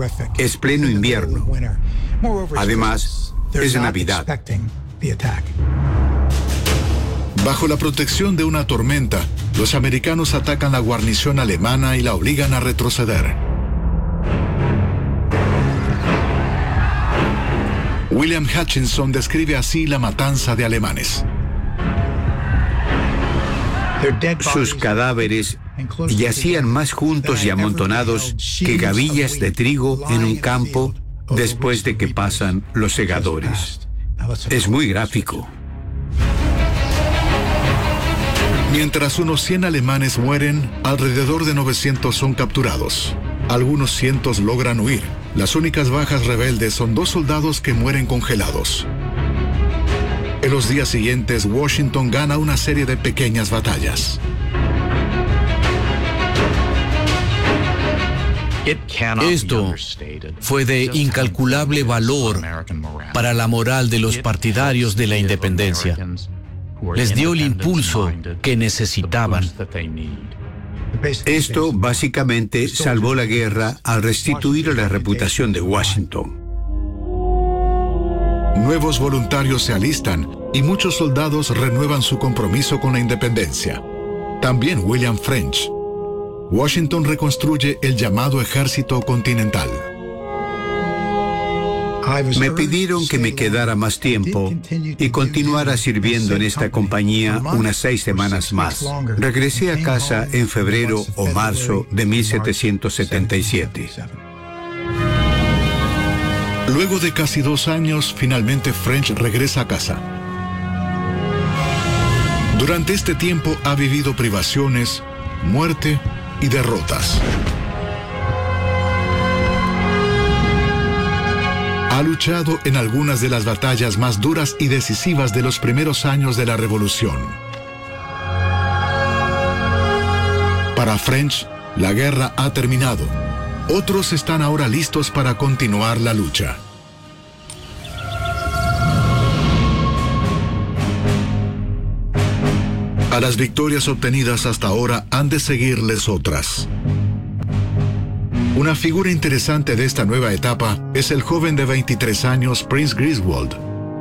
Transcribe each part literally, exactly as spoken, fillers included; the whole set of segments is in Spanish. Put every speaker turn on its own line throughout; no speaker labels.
Es pleno invierno. Además, es Navidad.
Bajo la protección de una tormenta, los americanos atacan la guarnición alemana y la obligan a retroceder. William Hutchinson describe así la matanza de alemanes.
Sus cadáveres yacían más juntos y amontonados que gavillas de trigo en un campo después de que pasan los segadores. Es muy gráfico.
Mientras unos cien alemanes mueren, alrededor de novecientos son capturados. Algunos cientos logran huir. Las únicas bajas rebeldes son dos soldados que mueren congelados. En los días siguientes, Washington gana una serie de pequeñas batallas.
Esto fue de incalculable valor para la moral de los partidarios de la independencia. Les dio el impulso que necesitaban.
Esto básicamente salvó la guerra al restituir la reputación de Washington.
Nuevos voluntarios se alistan y muchos soldados renuevan su compromiso con la independencia. También William French. Washington reconstruye el llamado Ejército Continental.
Me pidieron que me quedara más tiempo y continuara sirviendo en esta compañía unas seis semanas más. Regresé a casa en febrero o marzo de mil setecientos setenta y siete.
Luego de casi dos años, finalmente French regresa a casa. Durante este tiempo ha vivido privaciones, muerte y derrotas. Ha luchado en algunas de las batallas más duras y decisivas de los primeros años de la Revolución. Para French, la guerra ha terminado. Otros están ahora listos para continuar la lucha. A las victorias obtenidas hasta ahora han de seguirles otras. Una figura interesante de esta nueva etapa es el joven de veintitrés años Prince Griswold.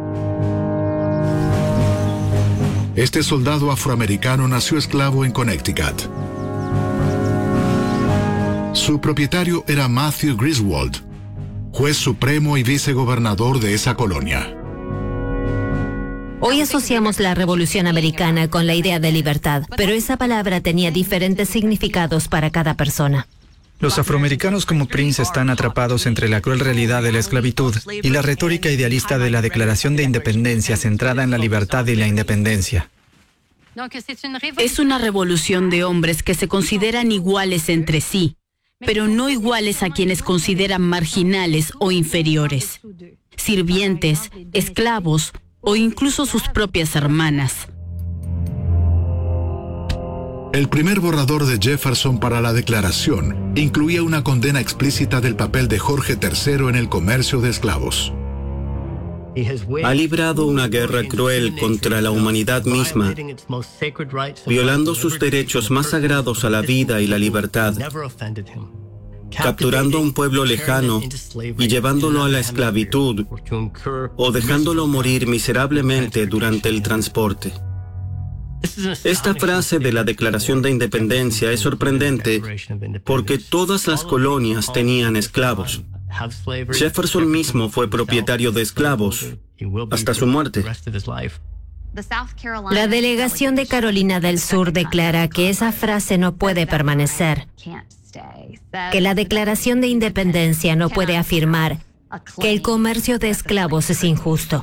Este soldado afroamericano nació esclavo en Connecticut. Su propietario era Matthew Griswold, juez supremo y vicegobernador de esa colonia.
Hoy asociamos la Revolución Americana con la idea de libertad, pero esa palabra tenía diferentes significados para cada persona.
Los afroamericanos como Prince están atrapados entre la cruel realidad de la esclavitud y la retórica idealista de la Declaración de Independencia centrada en la libertad y la independencia.
Es una revolución de hombres que se consideran iguales entre sí, pero no iguales a quienes consideran marginales o inferiores, sirvientes, esclavos o incluso sus propias hermanas.
El primer borrador de Jefferson para la Declaración incluía una condena explícita del papel de Jorge tercero en el comercio de esclavos.
Ha librado una guerra cruel contra la humanidad misma, violando sus derechos más sagrados a la vida y la libertad, capturando a un pueblo lejano y llevándolo a la esclavitud o dejándolo morir miserablemente durante el transporte. Esta frase de la Declaración de Independencia es sorprendente porque todas las colonias tenían esclavos. Jefferson mismo fue propietario de esclavos hasta su muerte.
La delegación de Carolina del Sur declara que esa frase no puede permanecer, que la Declaración de Independencia no puede afirmar que el comercio de esclavos es injusto.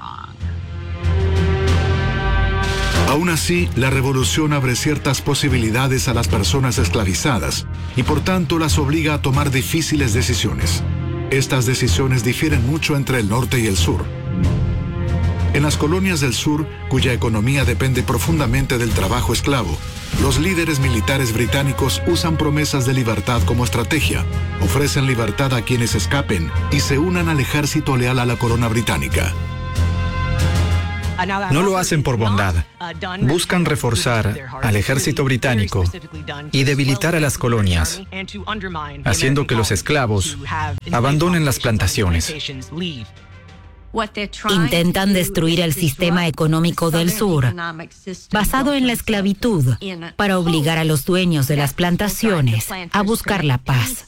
Aún así, la revolución abre ciertas posibilidades a las personas esclavizadas y por tanto las obliga a tomar difíciles decisiones. Estas decisiones difieren mucho entre el norte y el sur. En las colonias del sur, cuya economía depende profundamente del trabajo esclavo, los líderes militares británicos usan promesas de libertad como estrategia, ofrecen libertad a quienes escapen y se unan al ejército leal a la corona británica.
No lo hacen por bondad. Buscan reforzar al ejército británico y debilitar a las colonias, haciendo que los esclavos abandonen las plantaciones.
Intentan destruir el sistema económico del sur, basado en la esclavitud, para obligar a los dueños de las plantaciones a buscar la paz.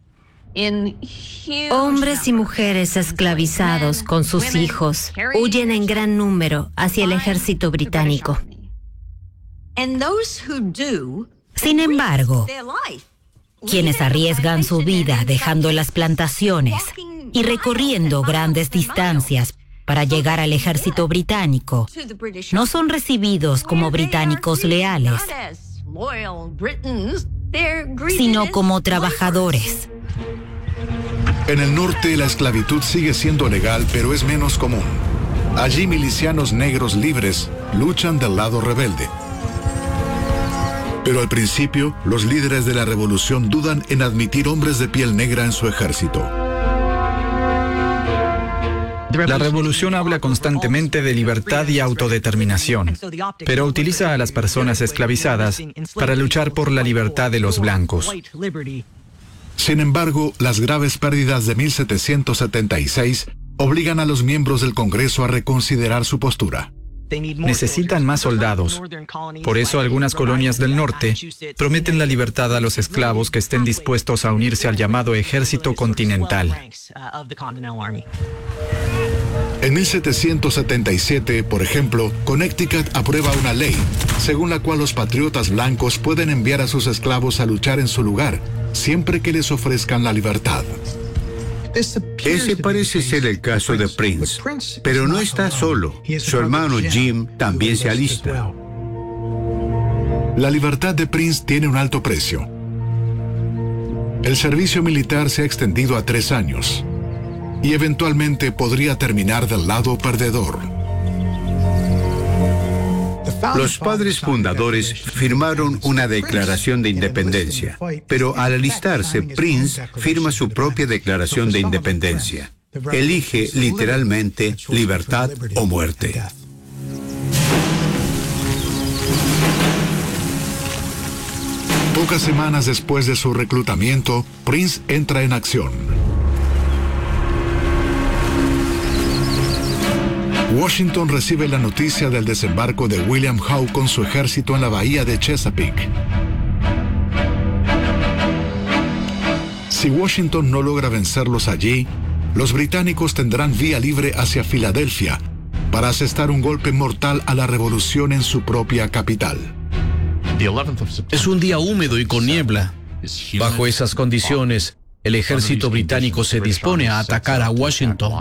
Hombres y mujeres esclavizados con sus hijos huyen en gran número hacia el ejército británico.
Sin embargo, quienes arriesgan su vida dejando las plantaciones y recorriendo grandes distancias para llegar al ejército británico, no son recibidos como británicos leales, sino como trabajadores.
En el norte, la esclavitud sigue siendo legal, pero es menos común. Allí, milicianos negros libres luchan del lado rebelde. Pero al principio, los líderes de la revolución dudan en admitir hombres de piel negra en su ejército.
La revolución habla constantemente de libertad y autodeterminación, pero utiliza a las personas esclavizadas para luchar por la libertad de los blancos.
Sin embargo, las graves pérdidas de mil setecientos setenta y seis obligan a los miembros del Congreso a reconsiderar su postura.
Necesitan más soldados. Por eso algunas colonias del norte prometen la libertad a los esclavos que estén dispuestos a unirse al llamado Ejército Continental.
En mil setecientos setenta y siete, por ejemplo, Connecticut aprueba una ley, según la cual los patriotas blancos pueden enviar a sus esclavos a luchar en su lugar, siempre que les ofrezcan la libertad.
Ese parece ser el caso de Prince, pero no está solo. Su hermano Jim también se alista.
La libertad de Prince tiene un alto precio. El servicio militar se ha extendido a tres años y eventualmente podría terminar del lado perdedor.
Los padres fundadores firmaron una declaración de independencia, pero al alistarse, Prince firma su propia declaración de independencia. Elige literalmente libertad o muerte.
Pocas semanas después de su reclutamiento, Prince entra en acción. Washington recibe la noticia del desembarco de William Howe con su ejército en la bahía de Chesapeake. Si Washington no logra vencerlos allí, los británicos tendrán vía libre hacia Filadelfia para asestar un golpe mortal a la revolución en su propia capital.
Es un día húmedo y con niebla. Bajo esas condiciones, el ejército británico se dispone a atacar a Washington.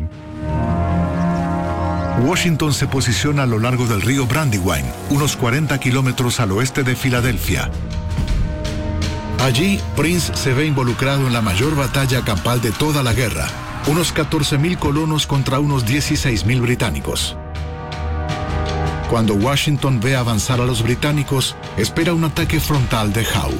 Washington se posiciona a lo largo del río Brandywine, unos cuarenta kilómetros al oeste de Filadelfia. Allí, Prince se ve involucrado en la mayor batalla campal de toda la guerra, unos catorce mil colonos contra unos dieciséis mil británicos. Cuando Washington ve avanzar a los británicos, espera un ataque frontal de Howe.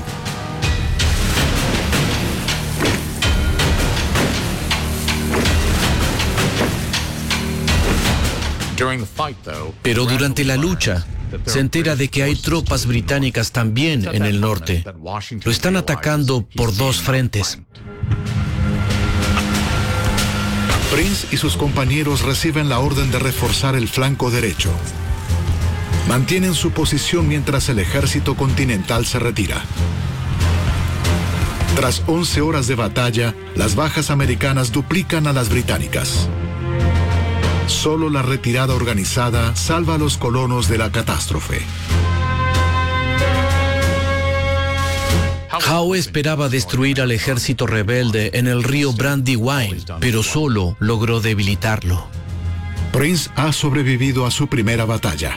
Pero durante la lucha, se entera de que hay tropas británicas también en el norte. Lo están atacando por dos frentes.
Prince y sus compañeros reciben la orden de reforzar el flanco derecho. Mantienen su posición mientras el ejército continental se retira. Tras once horas de batalla, las bajas americanas duplican a las británicas. Solo la retirada organizada salva a los colonos de la catástrofe.
Howe esperaba destruir al ejército rebelde en el río Brandywine, pero solo logró debilitarlo.
Prince ha sobrevivido a su primera batalla.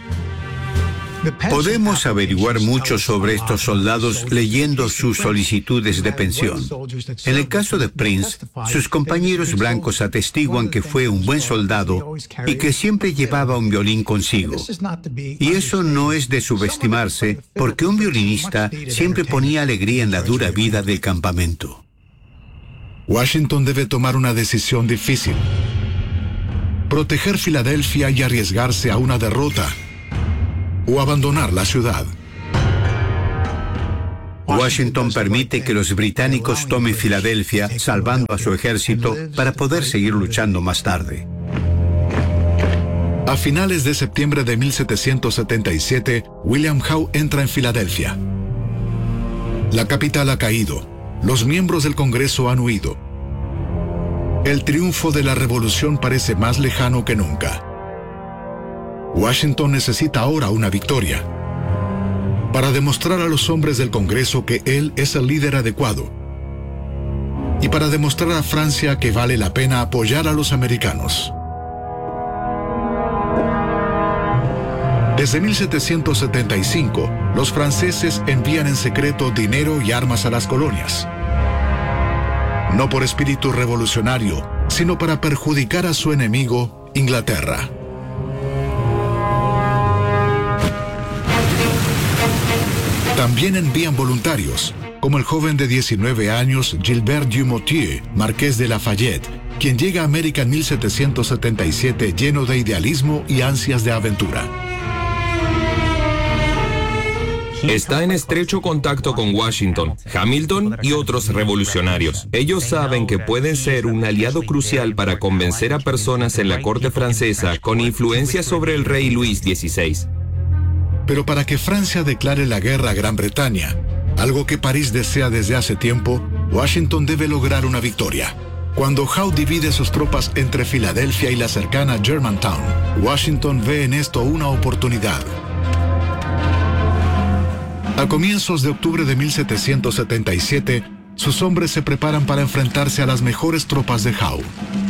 Podemos averiguar mucho sobre estos soldados leyendo sus solicitudes de pensión. En el caso de Prince, sus compañeros blancos atestiguan que fue un buen soldado y que siempre llevaba un violín consigo. Y eso no es de subestimarse, porque un violinista siempre ponía alegría en la dura vida del campamento.
Washington debe tomar una decisión difícil. proteger Filadelfia y arriesgarse a una derrota, o abandonar la ciudad.
Washington permite que los británicos tomen Filadelfia, salvando a su ejército para poder seguir luchando más tarde.
A finales de septiembre de mil setecientos setenta y siete, William Howe entra en Filadelfia. La capital ha caído. Los miembros del Congreso han huido. El triunfo de la revolución parece más lejano que nunca. Washington necesita ahora una victoria para demostrar a los hombres del Congreso que él es el líder adecuado y para demostrar a Francia que vale la pena apoyar a los americanos. Desde mil setecientos setenta y cinco, los franceses envían en secreto dinero y armas a las colonias. No por espíritu revolucionario, sino para perjudicar a su enemigo, Inglaterra. También envían voluntarios, como el joven de diecinueve años Gilbert Dumoutier, marqués de Lafayette, quien llega a América en mil setecientos setenta y siete lleno de idealismo y ansias de aventura.
Está en estrecho contacto con Washington, Hamilton y otros revolucionarios. Ellos saben que pueden ser un aliado crucial para convencer a personas en la corte francesa con influencia sobre el rey Luis dieciséis.
Pero para que Francia declare la guerra a Gran Bretaña, algo que París desea desde hace tiempo, Washington debe lograr una victoria. Cuando Howe divide sus tropas entre Filadelfia y la cercana Germantown, Washington ve en esto una oportunidad. A comienzos de octubre de mil setecientos setenta y siete, sus hombres se preparan para enfrentarse a las mejores tropas de Howe.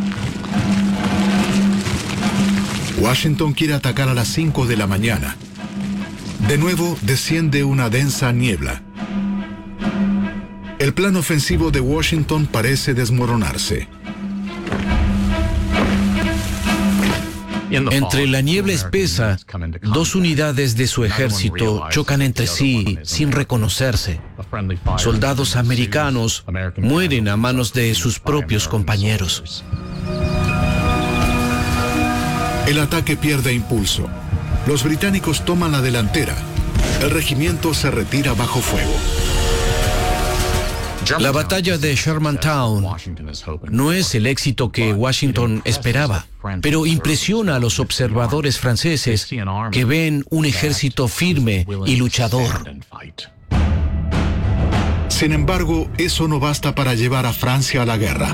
Washington quiere atacar a las cinco de la mañana. De nuevo desciende una densa niebla. El plan ofensivo de Washington parece desmoronarse.
Entre la niebla espesa, dos unidades de su ejército chocan entre sí sin reconocerse. Soldados americanos mueren a manos de sus propios compañeros.
El ataque pierde impulso. Los británicos toman la delantera. El regimiento se retira bajo fuego.
La batalla de Germantown no es el éxito que Washington esperaba, pero impresiona a los observadores franceses que ven un ejército firme y luchador.
Sin embargo, eso no basta para llevar a Francia a la guerra.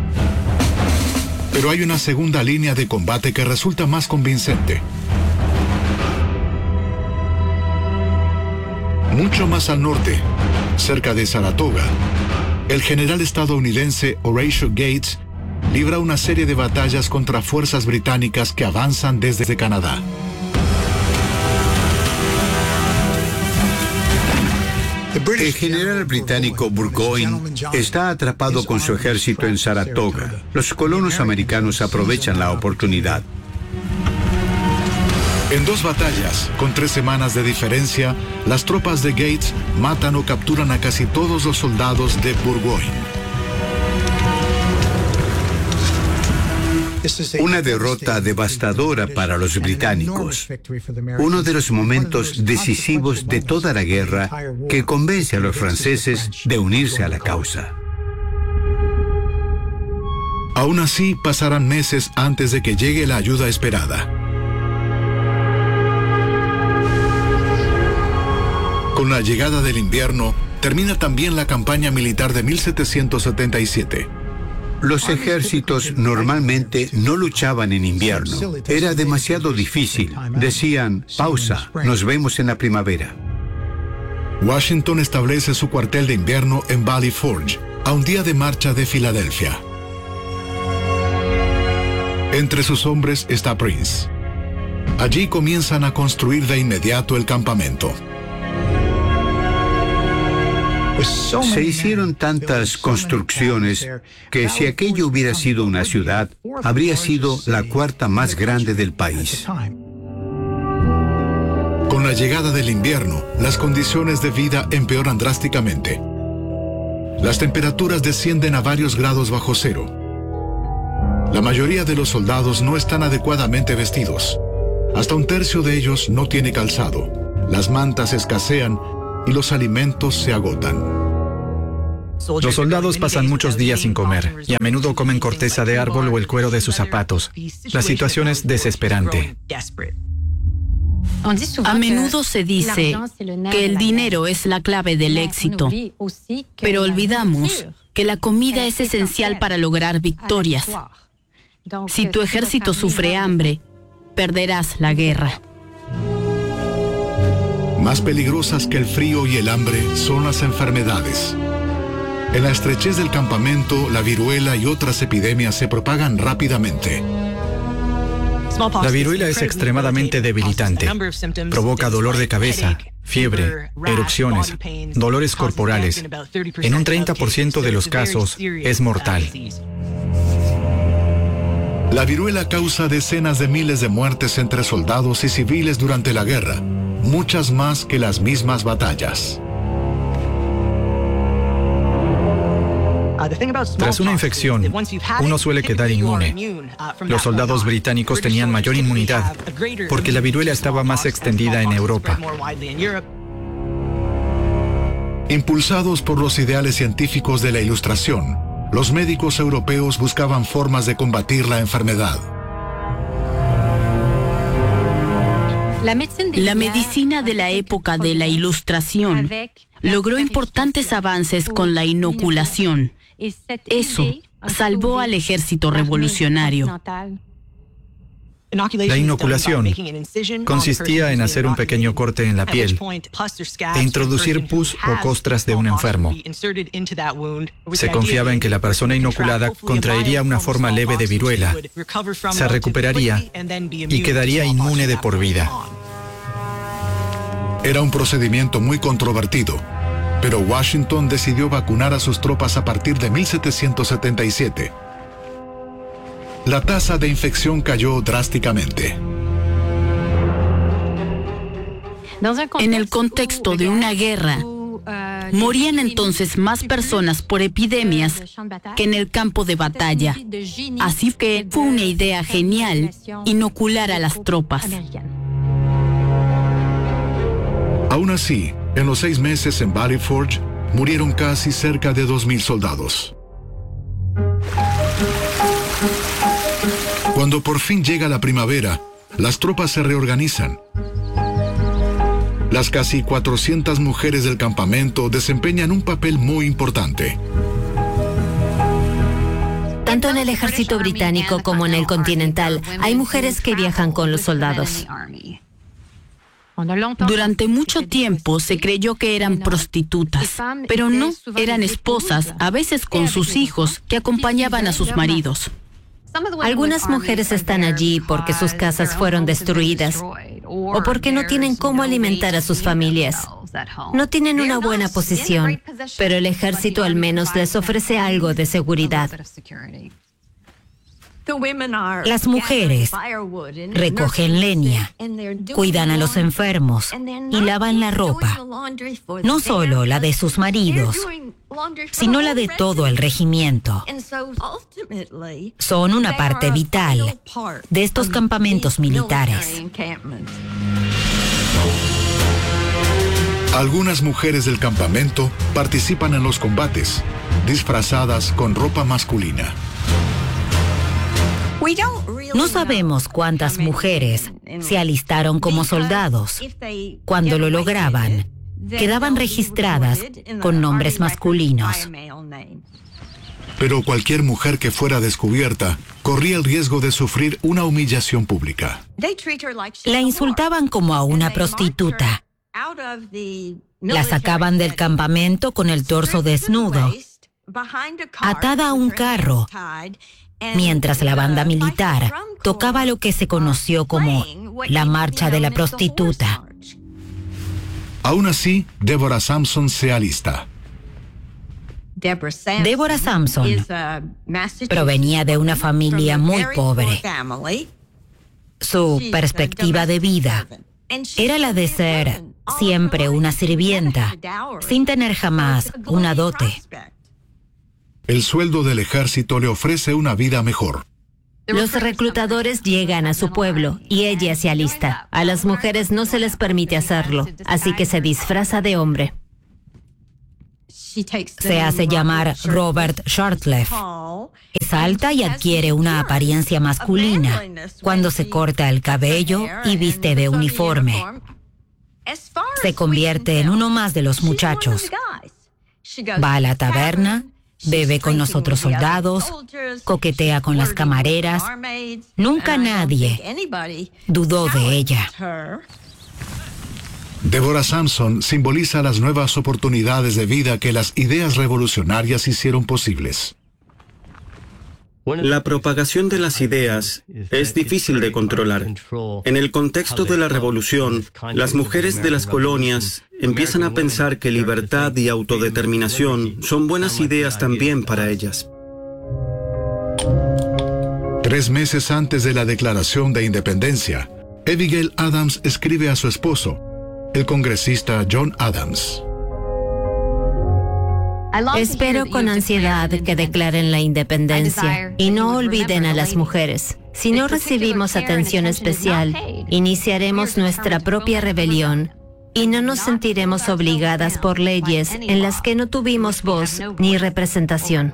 Pero hay una segunda línea de combate que resulta más convincente. Mucho más al norte, cerca de Saratoga, el general estadounidense Horatio Gates libra una serie de batallas contra fuerzas británicas que avanzan desde Canadá.
El general británico Burgoyne está atrapado con su ejército en Saratoga. Los colonos americanos aprovechan la oportunidad.
En dos batallas, con tres semanas de diferencia, las tropas de Gates matan o capturan a casi todos los soldados de Burgoyne.
Una derrota devastadora para los británicos. Uno de los momentos decisivos de toda la guerra que convence a los franceses de unirse a la causa.
Aún así, pasarán meses antes de que llegue la ayuda esperada. Con la llegada del invierno, termina también la campaña militar de mil setecientos setenta y siete.
Los ejércitos normalmente no luchaban en invierno. Era demasiado difícil. Decían, pausa, nos vemos en la primavera.
Washington establece su cuartel de invierno en Valley Forge, a un día de marcha de Filadelfia. Entre sus hombres está Prince. Allí comienzan a construir de inmediato el campamento.
Se hicieron tantas construcciones que si aquello hubiera sido una ciudad, habría sido la cuarta más grande del país.
Con la llegada del invierno, las condiciones de vida empeoran drásticamente. Las temperaturas descienden a varios grados bajo cero. La mayoría de los soldados no están adecuadamente vestidos. Hasta un tercio de ellos no tiene calzado. Las mantas escasean y los alimentos se agotan.
Los soldados pasan muchos días sin comer y a menudo comen corteza de árbol o el cuero de sus zapatos. La situación es desesperante.
A menudo se dice que el dinero es la clave del éxito, pero olvidamos que la comida es esencial para lograr victorias. Si tu ejército sufre hambre, perderás la guerra.
Más peligrosas que el frío y el hambre son las enfermedades. En la estrechez del campamento, la viruela y otras epidemias se propagan rápidamente.
La viruela es extremadamente debilitante. Provoca dolor de cabeza, fiebre, erupciones, dolores corporales. En un treinta por ciento de los casos es mortal.
La viruela causa decenas de miles de muertes entre soldados y civiles durante la guerra, muchas más que las mismas batallas.
Tras una infección, uno suele quedar inmune. Los soldados británicos tenían mayor inmunidad porque la viruela estaba más extendida en Europa.
Impulsados por los ideales científicos de la Ilustración, los médicos europeos buscaban formas de combatir la enfermedad.
La medicina de la época de la Ilustración logró importantes avances con la inoculación. Eso salvó al ejército revolucionario.
La inoculación consistía en hacer un pequeño corte en la piel e introducir pus o costras de un enfermo. Se confiaba en que la persona inoculada contraería una forma leve de viruela, se recuperaría y quedaría inmune de por vida.
Era un procedimiento muy controvertido, pero Washington decidió vacunar a sus tropas a partir de mil setecientos setenta y siete. La tasa de infección cayó drásticamente.
En el contexto de una guerra, morían entonces más personas por epidemias que en el campo de batalla. Así que fue una idea genial inocular a las tropas.
Aún así, en los seis meses en Valley Forge, murieron casi cerca de dos mil soldados. Cuando por fin llega la primavera, las tropas se reorganizan. Las casi cuatrocientas mujeres del campamento desempeñan un papel muy importante.
Tanto en el ejército británico como en el continental, hay mujeres que viajan con los soldados.
Durante mucho tiempo se creyó que eran prostitutas, pero no, eran esposas, a veces con sus hijos, que acompañaban a sus maridos.
Algunas mujeres están allí porque sus casas fueron destruidas o porque no tienen cómo alimentar a sus familias. No tienen una buena posición, pero el ejército al menos les ofrece algo de seguridad.
Las mujeres recogen leña, cuidan a los enfermos y lavan la ropa, no solo la de sus maridos, sino la de todo el regimiento. Son una parte vital de estos campamentos militares.
Algunas mujeres del campamento participan en los combates, disfrazadas con ropa masculina.
No sabemos cuántas mujeres se alistaron como soldados. Cuando lo lograban, quedaban registradas con nombres masculinos.
Pero cualquier mujer que fuera descubierta corría el riesgo de sufrir una humillación pública.
La insultaban como a una prostituta. La sacaban del campamento con el torso desnudo, atada a un carro, mientras la banda militar tocaba lo que se conoció como la marcha de la prostituta.
Aún así, Deborah Sampson se alista.
Deborah Sampson provenía de una familia muy pobre. Su perspectiva de vida era la de ser siempre una sirvienta, sin tener jamás una dote.
El sueldo del ejército le ofrece una vida mejor,
Los reclutadores llegan a su pueblo y ella se alista. A las mujeres no se les permite hacerlo, así que se disfraza de hombre.
Se hace llamar Robert Shortleff. Es alta y adquiere una apariencia masculina cuando se corta el cabello y viste de uniforme. Se convierte en uno más de los muchachos. Va a la taberna, bebe con los otros soldados, coquetea con las camareras. Nunca nadie dudó de ella.
Deborah Sampson simboliza las nuevas oportunidades de vida que las ideas revolucionarias hicieron posibles.
La propagación de las ideas es difícil de controlar. En el contexto de la revolución, las mujeres de las colonias empiezan a pensar que libertad y autodeterminación son buenas ideas también para ellas.
Tres meses antes de la Declaración de Independencia, Abigail Adams escribe a su esposo, el congresista John Adams.
Espero con ansiedad que declaren la independencia y no olviden a las mujeres. Si no recibimos atención especial, iniciaremos nuestra propia rebelión y no nos sentiremos obligadas por leyes en las que no tuvimos voz ni representación.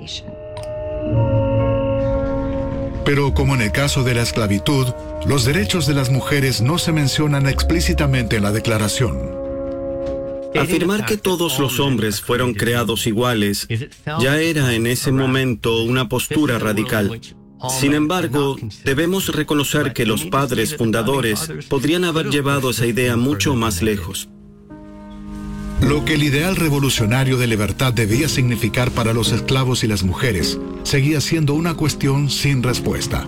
Pero como en el caso de la esclavitud, los derechos de las mujeres no se mencionan explícitamente en la declaración.
Afirmar que todos los hombres fueron creados iguales ya era en ese momento una postura radical. Sin embargo, debemos reconocer que los padres fundadores podrían haber llevado esa idea mucho más lejos.
Lo que el ideal revolucionario de libertad debía significar para los esclavos y las mujeres seguía siendo una cuestión sin respuesta.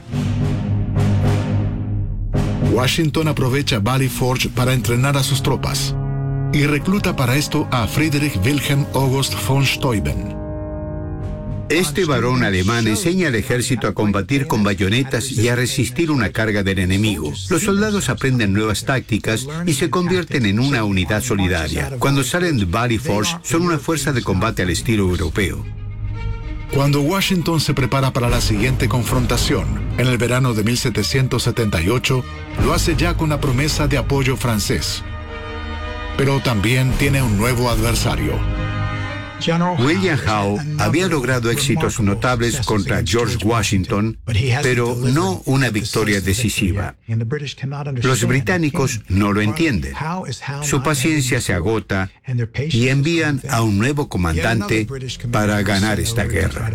Washington aprovecha Valley Forge para entrenar a sus tropas y recluta para esto a Friedrich Wilhelm August von Steuben.
Este varón alemán enseña al ejército a combatir con bayonetas y a resistir una carga del enemigo. Los soldados aprenden nuevas tácticas y se convierten en una unidad solidaria. Cuando salen de Valley Forge, son una fuerza de combate al estilo europeo.
Cuando Washington se prepara para la siguiente confrontación, en el verano de mil setecientos setenta y ocho, lo hace ya con la promesa de apoyo francés. Pero también tiene un nuevo adversario.
William Howe había logrado éxitos notables contra George Washington, pero no una victoria decisiva. Los británicos no lo entienden. Su paciencia se agota y envían a un nuevo comandante para ganar esta guerra.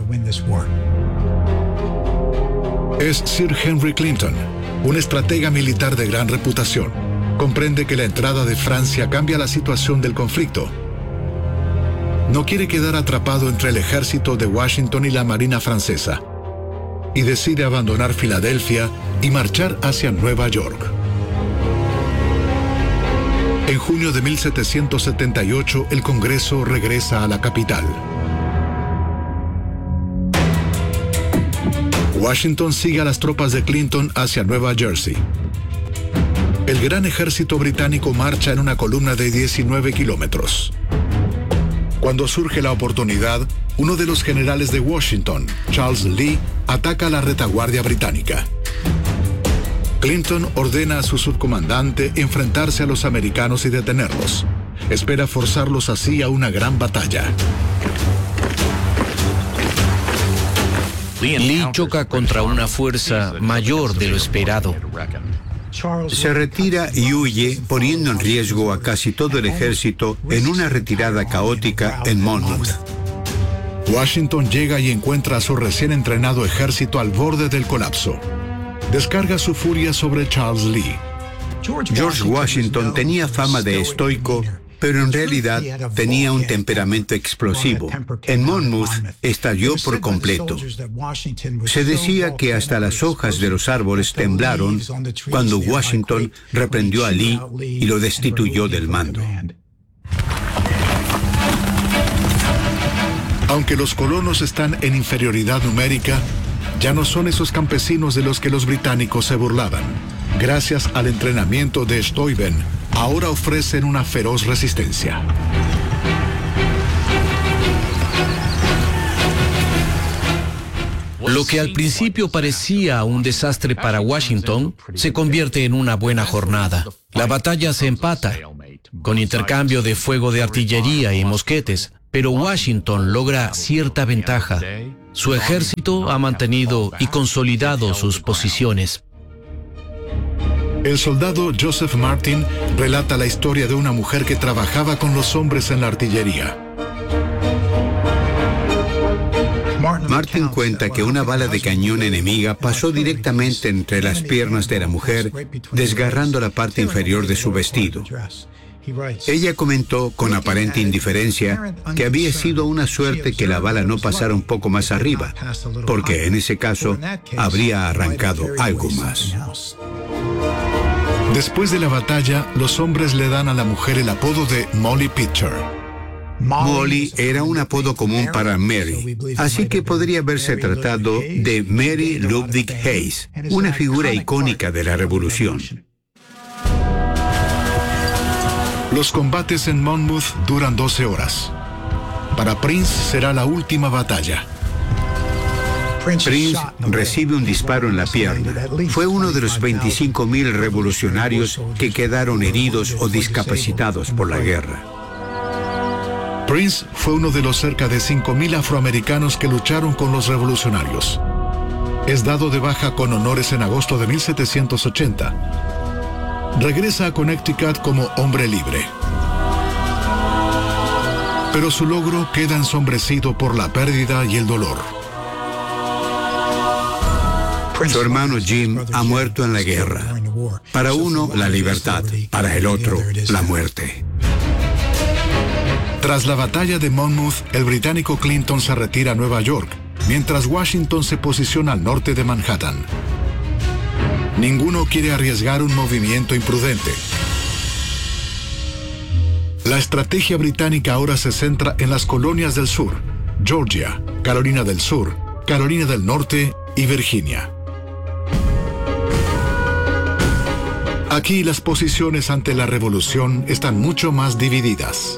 Es Sir Henry Clinton, un estratega militar de gran reputación. Comprende que la entrada de Francia cambia la situación del conflicto. No quiere quedar atrapado entre el ejército de Washington y la marina francesa, y decide abandonar Filadelfia y marchar hacia Nueva York. En junio de mil setecientos setenta y ocho, el Congreso regresa a la capital. Washington sigue a las tropas de Clinton hacia Nueva Jersey. El gran ejército británico marcha en una columna de diecinueve kilómetros. Cuando surge la oportunidad, uno de los generales de Washington, Charles Lee, ataca a la retaguardia británica. Clinton ordena a su subcomandante enfrentarse a los americanos y detenerlos. Espera forzarlos así a una gran batalla.
Lee choca contra una fuerza mayor de lo esperado.
Se retira y huye, poniendo en riesgo a casi todo el ejército en una retirada caótica en Monmouth.
Washington llega y encuentra a su recién entrenado ejército al borde del colapso. Descarga su furia sobre Charles Lee.
George Washington tenía fama de estoico, pero en realidad tenía un temperamento explosivo. En Monmouth estalló por completo. Se decía que hasta las hojas de los árboles temblaron cuando Washington reprendió a Lee y lo destituyó del mando.
Aunque los colonos están en inferioridad numérica, ya no son esos campesinos de los que los británicos se burlaban. Gracias al entrenamiento de Steuben, ahora ofrecen una feroz resistencia.
Lo que al principio parecía un desastre para Washington se convierte en una buena jornada. La batalla se empata, con intercambio de fuego de artillería y mosquetes, pero Washington logra cierta ventaja. Su ejército ha mantenido y consolidado sus posiciones.
El soldado Joseph Martin relata la historia de una mujer que trabajaba con los hombres en la artillería.
Martin cuenta que una bala de cañón enemiga pasó directamente entre las piernas de la mujer, desgarrando la parte inferior de su vestido. Ella comentó con aparente indiferencia que había sido una suerte que la bala no pasara un poco más arriba, porque en ese caso habría arrancado algo más.
Después de la batalla, los hombres le dan a la mujer el apodo de Molly Pitcher.
Molly era un apodo común para Mary, así que podría haberse tratado de Mary Ludwig Hayes, una figura icónica de la Revolución.
Los combates en Monmouth duran doce horas. Para Prince será la última batalla.
Prince recibe un disparo en la pierna. Fue uno de los veinticinco mil revolucionarios que quedaron heridos o discapacitados por la guerra.
Prince fue uno de los cerca de cinco mil afroamericanos que lucharon con los revolucionarios. Es dado de baja con honores en agosto de mil setecientos ochenta. Regresa a Connecticut como hombre libre. Pero su logro queda ensombrecido por la pérdida y el dolor.
Su hermano Jim ha muerto en la guerra. Para uno, la libertad. Para el otro, la muerte.
Tras la batalla de Monmouth, el británico Clinton se retira a Nueva York, mientras Washington se posiciona al norte de Manhattan. Ninguno quiere arriesgar un movimiento imprudente. La estrategia británica ahora se centra en las colonias del sur: Georgia, Carolina del Sur, Carolina del Norte y Virginia. Aquí las posiciones ante la revolución están mucho más divididas.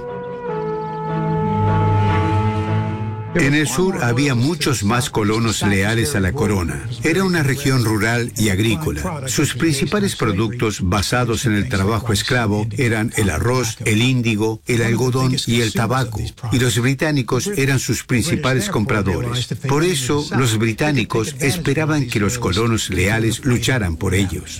En el sur había muchos más colonos leales a la corona. Era una región rural y agrícola. Sus principales productos basados en el trabajo esclavo eran el arroz, el índigo, el algodón y el tabaco. Y los británicos eran sus principales compradores. Por eso, los británicos esperaban que los colonos leales lucharan por ellos.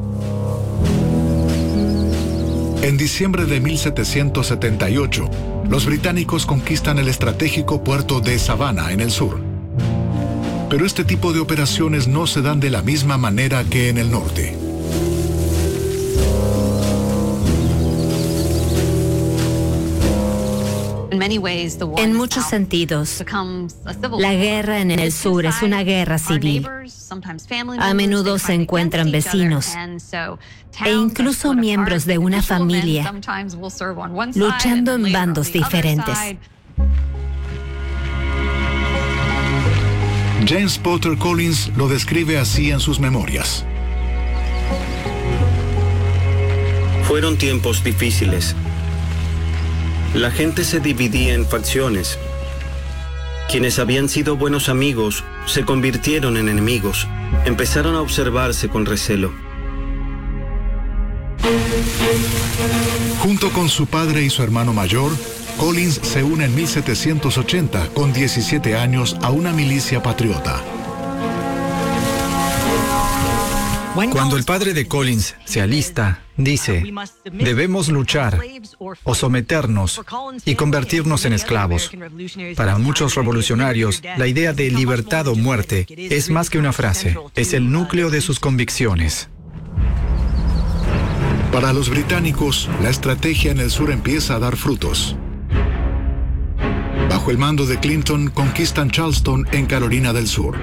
En diciembre de mil setecientos setenta y ocho, los británicos conquistan el estratégico puerto de Savannah en el sur. Pero este tipo de operaciones no se dan de la misma manera que en el norte.
En muchos sentidos, la guerra en el sur es una guerra civil. A menudo se encuentran vecinos e incluso miembros de una familia luchando en bandos diferentes.
James Potter Collins lo describe así en sus memorias.
Fueron tiempos difíciles. La gente se dividía en facciones. Quienes habían sido buenos amigos se convirtieron en enemigos. Empezaron a observarse con recelo.
Junto con su padre y su hermano mayor, Collins se une en mil setecientos ochenta, con diecisiete años, a una milicia patriota.
Cuando el padre de Collins se alista, dice: debemos luchar o someternos y convertirnos en esclavos. Para muchos revolucionarios, la idea de libertad o muerte es más que una frase, es el núcleo de sus convicciones.
Para los británicos, la estrategia en el sur empieza a dar frutos. Bajo el mando de Clinton, conquistan Charleston en Carolina del Sur.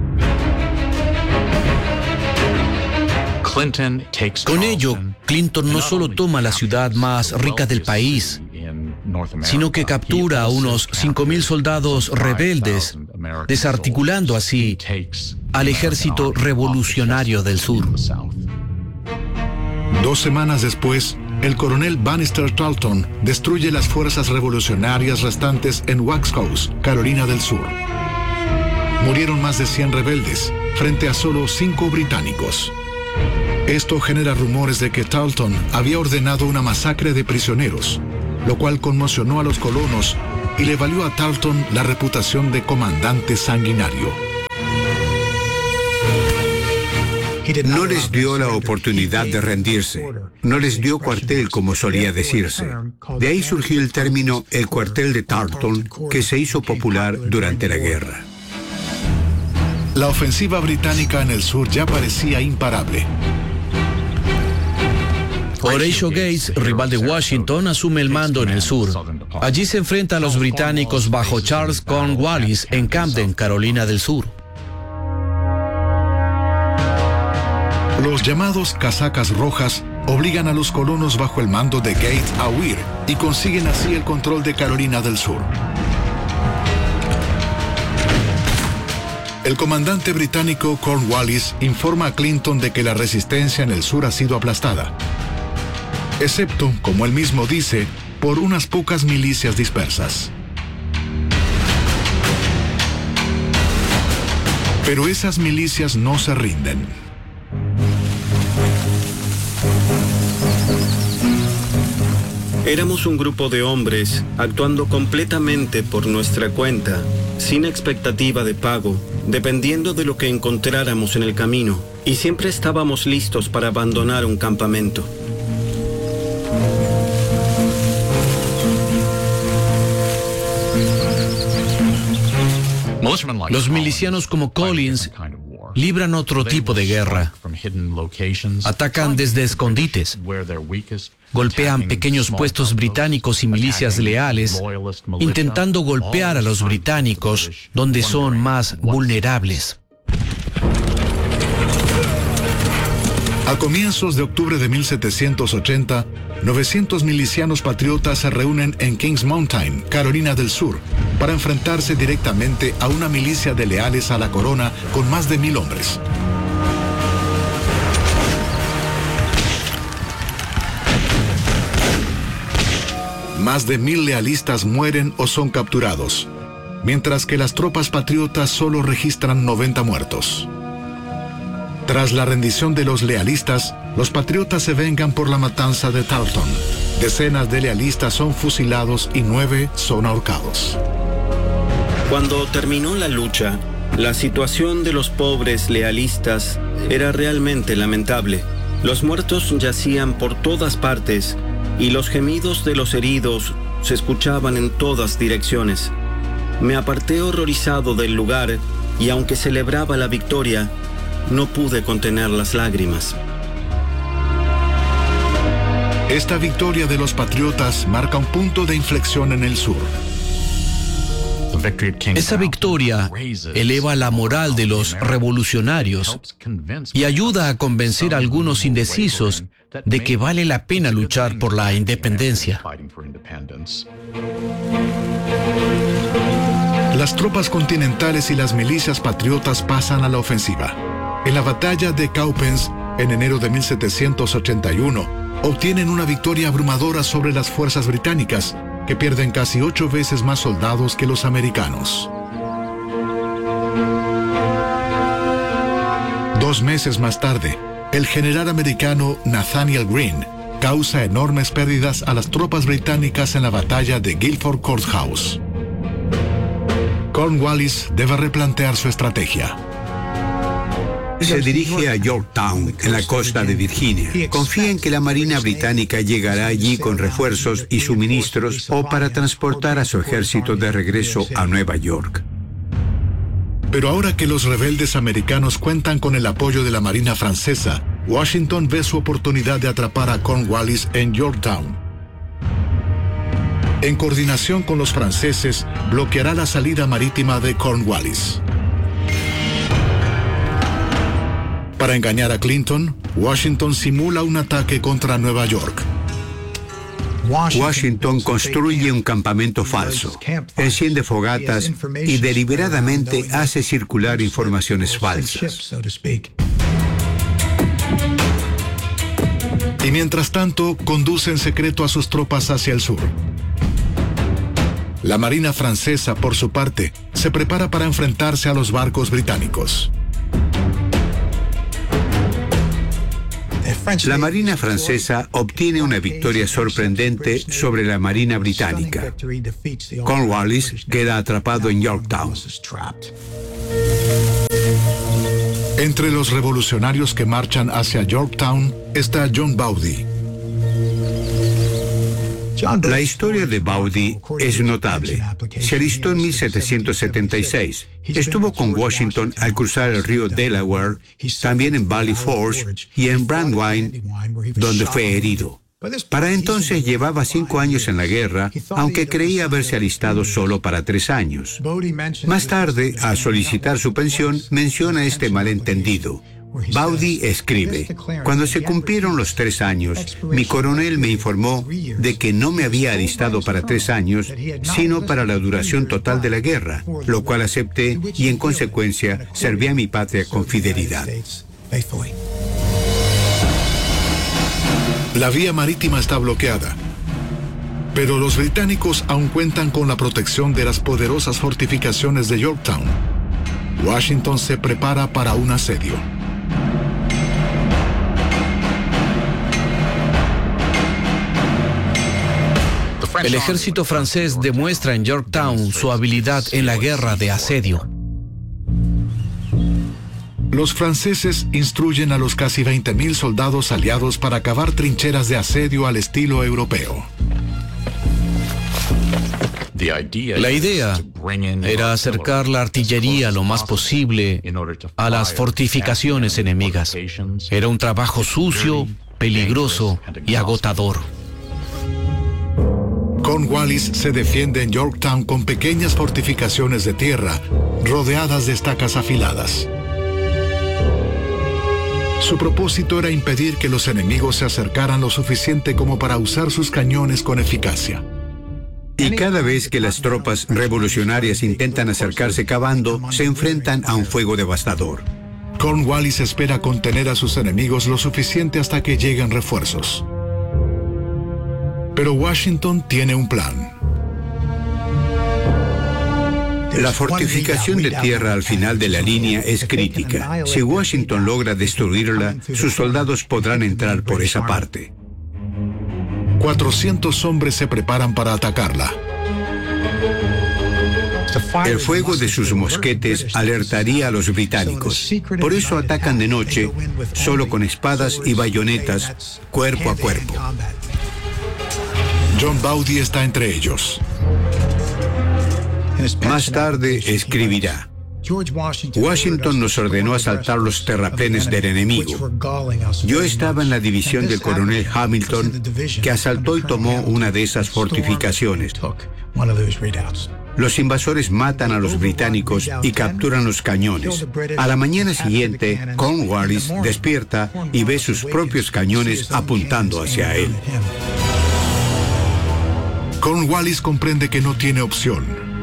Con ello, Clinton no solo toma la ciudad más rica del país, sino que captura a unos cinco mil soldados rebeldes, desarticulando así al ejército revolucionario del sur.
Dos semanas después, el coronel Bannister Tarleton destruye las fuerzas revolucionarias restantes en Waxhaws, Carolina del Sur. murieron más de cien rebeldes, frente a solo cinco británicos. Esto genera rumores de que Tarleton había ordenado una masacre de prisioneros, lo cual conmocionó a los colonos y le valió a Tarleton la reputación de comandante sanguinario.
No les dio la oportunidad de rendirse, no les dio cuartel como solía decirse. De ahí surgió el término el cuartel de Tarleton, que se hizo popular durante la guerra.
La ofensiva británica en el sur ya parecía imparable.
Horatio Gates, rival de Washington, asume el mando en el sur. Allí se enfrenta a los británicos bajo Charles Cornwallis en Camden, Carolina del Sur.
Los llamados casacas rojas obligan a los colonos bajo el mando de Gates a huir y consiguen así el control de Carolina del Sur. El comandante británico Cornwallis informa a Clinton de que la resistencia en el sur ha sido aplastada, excepto, como él mismo dice, por unas pocas milicias dispersas. Pero esas milicias no se rinden.
Éramos un grupo de hombres actuando completamente por nuestra cuenta, sin expectativa de pago, dependiendo de lo que encontráramos en el camino, y siempre estábamos listos para abandonar un campamento.
Los milicianos como Collins libran otro tipo de guerra. Atacan desde escondites, golpean pequeños puestos británicos y milicias leales, intentando golpear a los británicos donde son más vulnerables.
A comienzos de octubre de mil setecientos ochenta, novecientos milicianos patriotas se reúnen en Kings Mountain, Carolina del Sur, para enfrentarse directamente a una milicia de leales a la corona con más de mil hombres. Más de mil lealistas mueren o son capturados, mientras que las tropas patriotas solo registran noventa muertos. Tras la rendición de los lealistas, los patriotas se vengan por la matanza de Tarleton. Decenas de lealistas son fusilados y nueve son ahorcados.
Cuando terminó la lucha, la situación de los pobres lealistas era realmente lamentable. Los muertos yacían por todas partes y los gemidos de los heridos se escuchaban en todas direcciones. Me aparté horrorizado del lugar y aunque celebraba la victoria, no pude contener las lágrimas.
Esta victoria de los patriotas marca un punto de inflexión en el sur.
Esa victoria eleva la moral de los revolucionarios y ayuda a convencer a algunos indecisos de que vale la pena luchar por la independencia.
Las tropas continentales y las milicias patriotas pasan a la ofensiva. En la batalla de Cowpens, en enero de mil setecientos ochenta y uno, obtienen una victoria abrumadora sobre las fuerzas británicas, que pierden casi ocho veces más soldados que los americanos. Dos meses más tarde, el general americano Nathaniel Greene causa enormes pérdidas a las tropas británicas en la batalla de Guilford Courthouse. Cornwallis debe replantear su estrategia.
Se dirige a Yorktown, en la costa de Virginia. Confía en que la Marina Británica llegará allí con refuerzos y suministros o para transportar a su ejército de regreso a Nueva York.
Pero ahora que los rebeldes americanos cuentan con el apoyo de la Marina francesa, Washington ve su oportunidad de atrapar a Cornwallis en Yorktown. En coordinación con los franceses, bloqueará la salida marítima de Cornwallis. Para engañar a Clinton, Washington simula un ataque contra Nueva York.
Washington construye un campamento falso, enciende fogatas y deliberadamente hace circular informaciones falsas.
Y mientras tanto, conduce en secreto a sus tropas hacia el sur. La Marina francesa, por su parte, se se prepara para enfrentarse a los barcos británicos.
La Marina francesa obtiene una victoria sorprendente sobre la Marina británica. Cornwallis queda atrapado en Yorktown.
Entre los revolucionarios que marchan hacia Yorktown está John Bowdy.
La historia de Bowdy es notable. Se alistó en mil setecientos setenta y seis. Estuvo con Washington al cruzar el río Delaware, también en Valley Forge y en Brandywine, donde fue herido. Para entonces llevaba cinco años en la guerra, aunque creía haberse alistado solo para tres años. Más tarde, al solicitar su pensión, menciona este malentendido. Bowdy escribe: cuando se cumplieron los tres años, mi coronel me informó de que no me había alistado para tres años, sino para la duración total de la guerra, lo cual acepté y en consecuencia serví a mi patria con fidelidad.
La vía marítima está bloqueada, pero los británicos aún cuentan con la protección de las poderosas fortificaciones de Yorktown. Washington se prepara para un asedio.
El ejército francés demuestra en Yorktown su habilidad en la guerra de asedio.
Los franceses instruyen a los casi veinte mil soldados aliados para cavar trincheras de asedio al estilo europeo.
La idea era acercar la artillería lo más posible a las fortificaciones enemigas. Era un trabajo sucio, peligroso y agotador.
Cornwallis se defiende en Yorktown con pequeñas fortificaciones de tierra, rodeadas de estacas afiladas. Su propósito era impedir que los enemigos se acercaran lo suficiente como para usar sus cañones con eficacia.
Y cada vez que las tropas revolucionarias intentan acercarse cavando, se enfrentan a un fuego devastador.
Cornwallis espera contener a sus enemigos lo suficiente hasta que lleguen refuerzos. Pero Washington tiene un plan.
La fortificación de tierra al final de la línea es crítica. Si Washington logra destruirla, sus soldados podrán entrar por esa parte.
cuatrocientos hombres se preparan para atacarla.
El fuego de sus mosquetes alertaría a los británicos. Por eso atacan de noche, solo con espadas y bayonetas, cuerpo a cuerpo.
John Bowdy está entre ellos.
Más tarde escribirá: Washington nos ordenó asaltar los terraplenes del enemigo. Yo estaba en la división del coronel Hamilton, que asaltó y tomó una de esas fortificaciones. Los invasores matan a los británicos y capturan los cañones. A la mañana siguiente, Cornwallis despierta y ve sus propios cañones apuntando hacia él.
Cornwallis comprende que no tiene opción.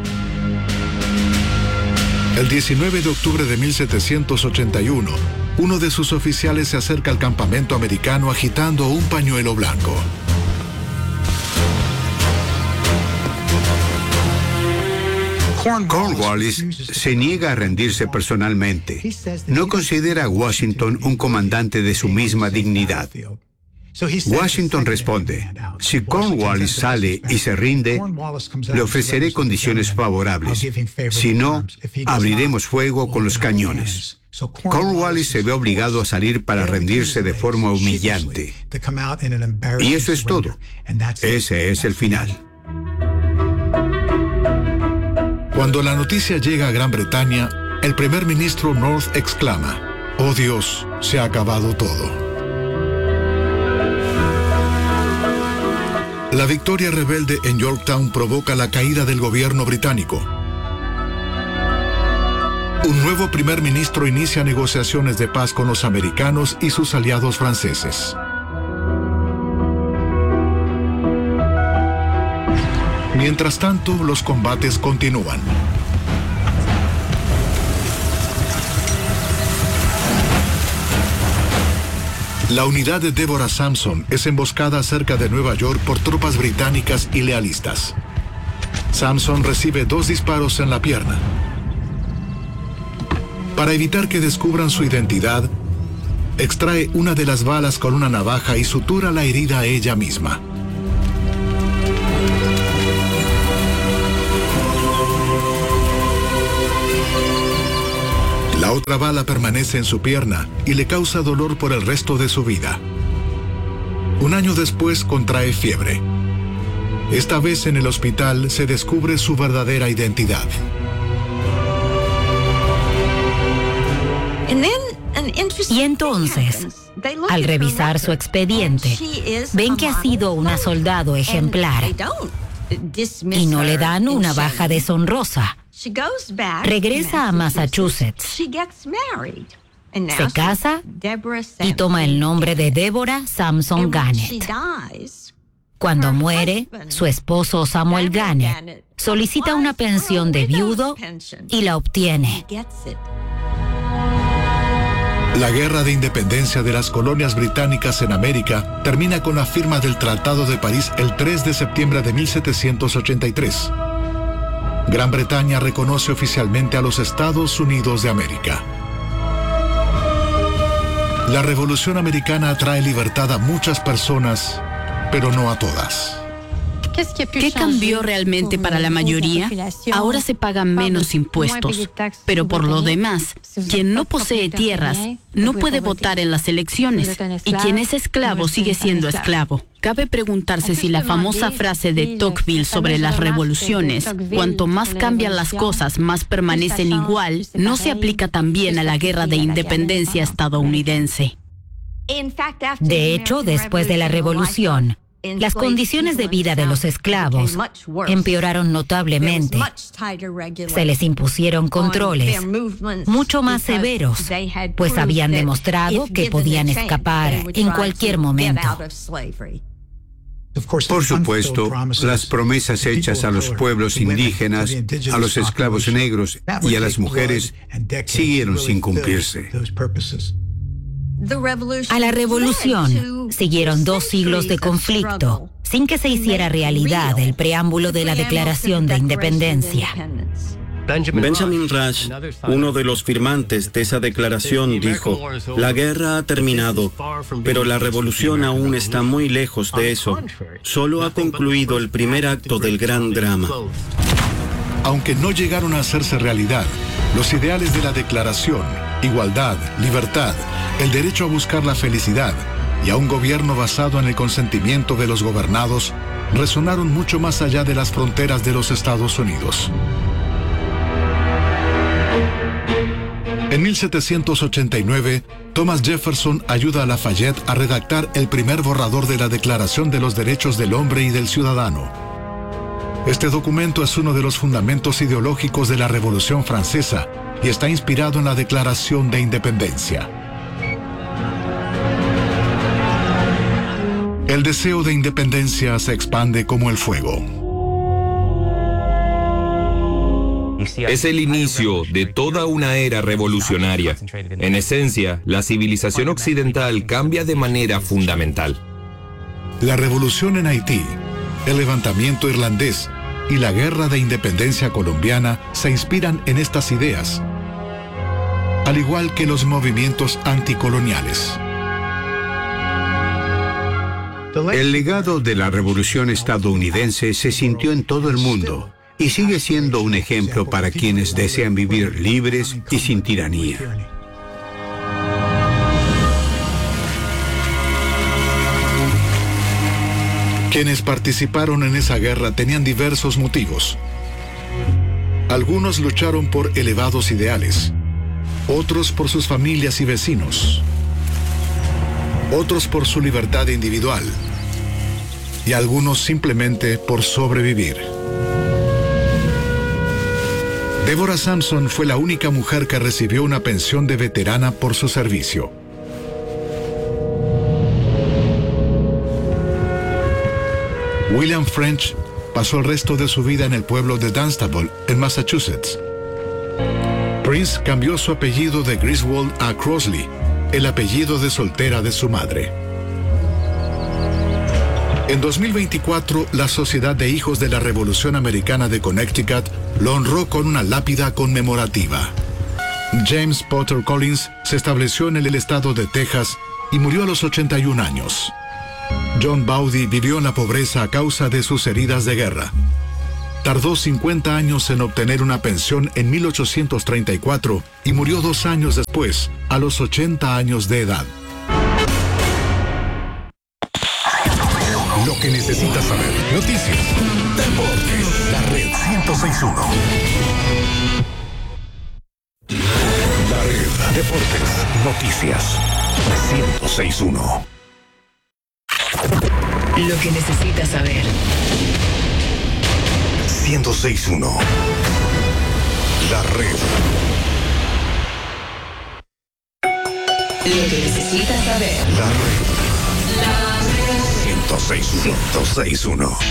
El diecinueve de octubre de mil setecientos ochenta y uno, uno de sus oficiales se acerca al campamento americano agitando un pañuelo blanco.
Cornwallis se niega a rendirse personalmente. No considera a Washington un comandante de su misma dignidad. Washington responde: si Cornwallis sale y se rinde, le ofreceré condiciones favorables. Si no, abriremos fuego con los cañones. Cornwallis se ve obligado a salir para rendirse de forma humillante. Y eso es todo. Ese es el final.
Cuando la noticia llega a Gran Bretaña, el primer ministro North exclama: «Oh Dios, se ha acabado todo». La victoria rebelde en Yorktown provoca la caída del gobierno británico. Un nuevo primer ministro inicia negociaciones de paz con los americanos y sus aliados franceses. Mientras tanto, los combates continúan. La unidad de Deborah Sampson es emboscada cerca de Nueva York por tropas británicas y lealistas. Sampson recibe dos disparos en la pierna. Para evitar que descubran su identidad, extrae una de las balas con una navaja y sutura la herida a ella misma. La otra bala permanece en su pierna y le causa dolor por el resto de su vida. Un año después contrae fiebre. Esta vez en el hospital se descubre su verdadera identidad.
Y entonces, al revisar su expediente, ven que ha sido una soldado ejemplar y no le dan una baja deshonrosa. Regresa a Massachusetts, se casa y toma el nombre de Deborah Sampson Gannett. Cuando muere, su esposo Samuel Gannett solicita una pensión de viudo y la obtiene.
La guerra de independencia de las colonias británicas en América termina con la firma del Tratado de París el tres de septiembre de mil setecientos ochenta y tres. Gran Bretaña reconoce oficialmente a los Estados Unidos de América. La Revolución Americana trae libertad a muchas personas, pero no a todas.
¿Qué cambió realmente para la mayoría? Ahora se pagan menos impuestos, pero por lo demás, quien no posee tierras no puede votar en las elecciones y quien es esclavo sigue siendo esclavo. Cabe preguntarse si la famosa frase de Tocqueville sobre las revoluciones, cuanto más cambian las cosas, más permanecen igual, no se aplica también a la guerra de independencia estadounidense.
De hecho, después de la revolución, las condiciones de vida de los esclavos empeoraron notablemente. Se les impusieron controles mucho más severos, pues habían demostrado que podían escapar en cualquier momento.
Por supuesto, las promesas hechas a los pueblos indígenas, a los esclavos negros y a las mujeres siguieron sin cumplirse.
A la revolución siguieron dos siglos de conflicto, sin que se hiciera realidad el preámbulo de la Declaración de Independencia.
Benjamin Rush, uno de los firmantes de esa declaración, dijo: la guerra ha terminado, pero la revolución aún está muy lejos de eso. Solo ha concluido el primer acto del gran drama.
Aunque no llegaron a hacerse realidad, los ideales de la declaración, igualdad, libertad, el derecho a buscar la felicidad y a un gobierno basado en el consentimiento de los gobernados, resonaron mucho más allá de las fronteras de los Estados Unidos. En mil setecientos ochenta y nueve, Thomas Jefferson ayuda a Lafayette a redactar el primer borrador de la Declaración de los Derechos del Hombre y del Ciudadano. Este documento es uno de los fundamentos ideológicos de la Revolución Francesa y está inspirado en la Declaración de Independencia. El deseo de independencia se expande como el fuego.
Es el inicio de toda una era revolucionaria. En esencia, la civilización occidental cambia de manera fundamental.
La revolución en Haití, el levantamiento irlandés y la guerra de independencia colombiana se inspiran en estas ideas, al igual que los movimientos anticoloniales.
El legado de la Revolución estadounidense se sintió en todo el mundo y sigue siendo un ejemplo para quienes desean vivir libres y sin tiranía.
Quienes participaron en esa guerra tenían diversos motivos. Algunos lucharon por elevados ideales, otros por sus familias y vecinos, otros por su libertad individual y algunos simplemente por sobrevivir. Deborah Sampson fue la única mujer que recibió una pensión de veterana por su servicio. William French pasó el resto de su vida en el pueblo de Dunstable, en Massachusetts. Prince cambió su apellido de Griswold a Crossley, el apellido de soltera de su madre. En dos mil veinticuatro, la Sociedad de Hijos de la Revolución Americana de Connecticut lo honró con una lápida conmemorativa. James Potter Collins se estableció en el estado de Texas y murió a los ochenta y un años. John Bowdy vivió en la pobreza a causa de sus heridas de guerra. Tardó cincuenta años en obtener una pensión en mil ochocientos treinta y cuatro y murió dos años después, a los ochenta años de edad.
Lo que necesitas saber. Noticias, deportes, la red ciento seis punto uno. La red, deportes, noticias, ciento seis punto uno.
Lo que necesitas saber.
ciento seis punto uno. La red.
Lo que necesitas saber.
La red. La red. ciento seis punto uno.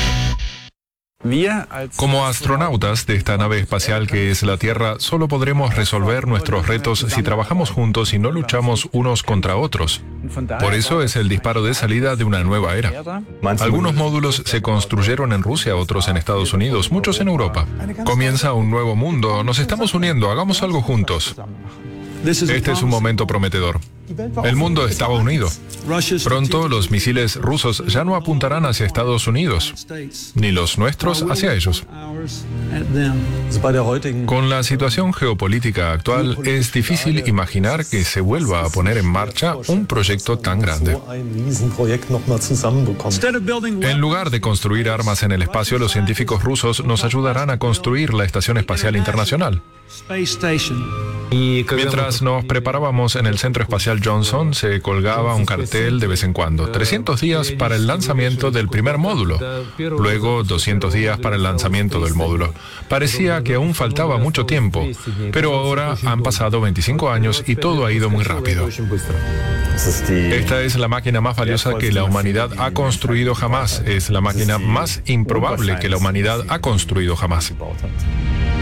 Como astronautas de esta nave espacial que es la Tierra, solo podremos resolver nuestros retos si trabajamos juntos y no luchamos unos contra otros. Por eso es el disparo de salida de una nueva era. Algunos módulos se construyeron en Rusia, otros en Estados Unidos, muchos en Europa. Comienza un nuevo mundo, nos estamos uniendo, hagamos algo juntos. Este es un momento prometedor. El mundo estaba unido. Pronto los misiles rusos ya no apuntarán hacia Estados Unidos, ni los nuestros hacia ellos. Con la situación geopolítica actual, es difícil imaginar que se vuelva a poner en marcha un proyecto tan grande. En lugar de construir armas en el espacio, los científicos rusos nos ayudarán a construir la Estación Espacial Internacional. Mientras nos preparábamos en el Centro Espacial Johnson, se colgaba un cartel de vez en cuando. trescientos días para el lanzamiento del primer módulo. Luego doscientos días para el lanzamiento del módulo. Parecía que aún faltaba mucho tiempo, pero ahora han pasado veinticinco años y todo ha ido muy rápido. Esta es la máquina más valiosa que la humanidad ha construido jamás. Es la máquina más improbable que la humanidad ha construido jamás.